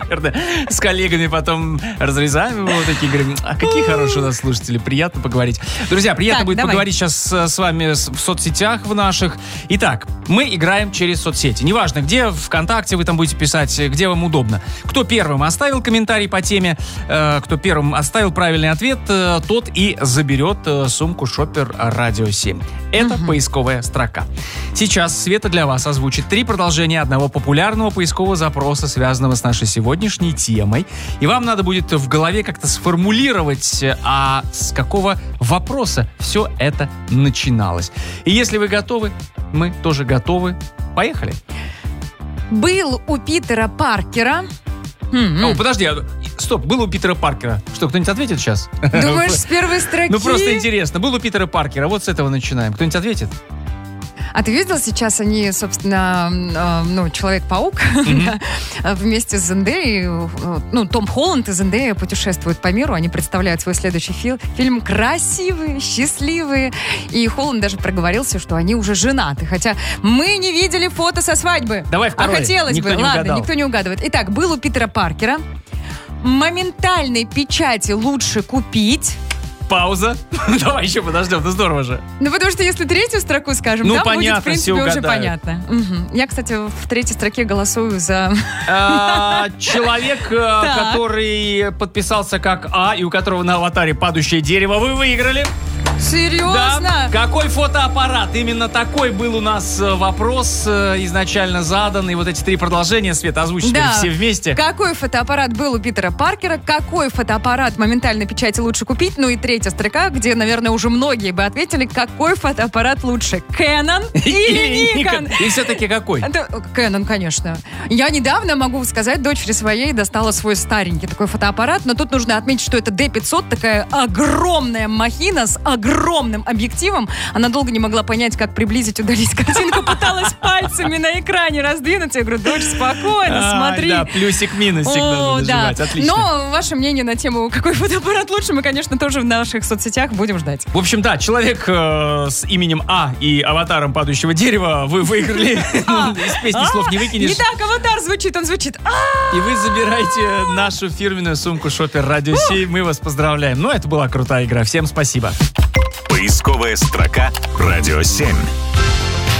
наверное, с коллегами потом разрезаем его, такие говорим, а какие хорошие у нас слушатели, приятно поговорить. Друзья, приятно будет поговорить сейчас с вами в соцсетях в наших. Итак, мы играем через соцсети. Неважно, где, ВКонтакте вы там будете писать, где вам удобно. Кто первым оставил комментарий по теме, кто первым оставил правильный ответ, тот и заберет сумку «Шопер Радио 7». Это поисковая строка. Сейчас Света для вас озвучит 3 продолжения одного популярного поискового запроса, связанного с нашей сегодняшней темой. И вам надо будет в голове как-то сформулировать, а с какого вопроса все это начиналось. И если вы готовы, мы тоже готовы. Поехали. Был у Питера Паркера... О, подожди, стоп, был у Питера Паркера. Что, кто-нибудь ответит сейчас? Думаешь, с первой строки? Ну, просто интересно. Был у Питера Паркера, вот с этого начинаем. Кто-нибудь ответит? А ты видел, сейчас они, собственно, Человек-паук вместе с Зендеей, Том Холланд и Зендея путешествуют по миру, они представляют свой следующий фильм красивые, счастливые, и Холланд даже проговорился, что они уже женаты, хотя мы не видели фото со свадьбы. Давай второй. А хотелось бы. Ладно, никто не угадывает. Итак, был у Питера Паркера. Моментальной печати лучше купить. Пауза. Давай еще подождем, ну здорово же. Ну, потому что если третью строку скажем, там понятно, будет, в принципе, уже понятно. Я, кстати, в третьей строке голосую за... Человек, который подписался как А, и у которого на аватаре падающее дерево, вы выиграли. Серьезно? Да. Какой фотоаппарат? Именно такой был у нас вопрос изначально задан. И вот эти 3 продолжения, Света, озвучили все вместе. Какой фотоаппарат был у Питера Паркера? Какой фотоаппарат моментальной печати лучше купить? Ну и третья строка, где, наверное, уже многие бы ответили, какой фотоаппарат лучше? Canon или Nikon? И все-таки какой? Canon, конечно. Я недавно, могу сказать, дочери своей достала свой старенький такой фотоаппарат, но тут нужно отметить, что это D500, такая огромная махина с огромным объективом. Она долго не могла понять, как приблизить, удалить картинку. Пыталась пальцами на экране раздвинуть. Я говорю, дочь, спокойно, смотри. Да, плюсик-минусик надо нажимать. Отлично. Но ваше мнение на тему, какой фотоаппарат лучше, мы, конечно, тоже в наших соцсетях будем ждать. В общем, да, человек с именем А и аватаром падающего дерева, вы выиграли. Из песни слов не выкинешь. Не так аватар звучит, он звучит. И вы забираете нашу фирменную сумку «Шопер Радио 7». Мы вас поздравляем. Ну, это была крутая игра. Всем спасибо. Поисковая строка «Радио 7».